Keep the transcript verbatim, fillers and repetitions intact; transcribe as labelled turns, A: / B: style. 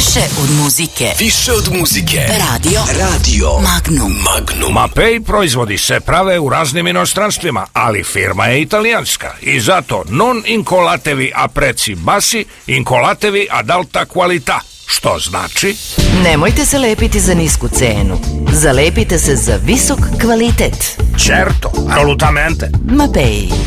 A: Više od muzike.
B: Više od muzike.
A: Radio.
B: Radio.
A: Magnum.
B: Magnum.
C: Mapei proizvodi se prave u raznim inostranstvima, ali firma je italijanska i zato non incolatevi a prezzi bassi, incolatevi ad alta qualità. Što znači?
D: Nemojte se lepiti za nisku cenu. Zalepite se za visok kvalitet.
C: Certo, assolutamente.
D: Mapei.